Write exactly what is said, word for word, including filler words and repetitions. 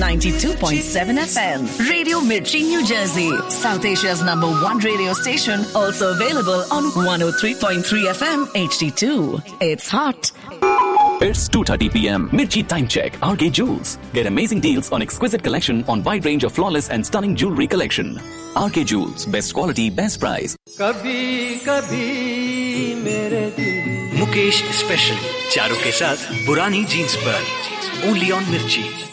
ninety-two point seven F M. Radio Mirchi, New Jersey. South Asia's number one radio station. Also available on one oh three point three F M H D two. It's hot. It's two thirty p.m. Mirchi Time Check. R K Jewels. Get amazing deals on exquisite collection on wide range of flawless and stunning jewelry collection. R K Jewels. Best quality, best price. कभी कभी मेरे दिल Mukesh special चारों के साथ पुरानी jeans पर only on मिर्ची.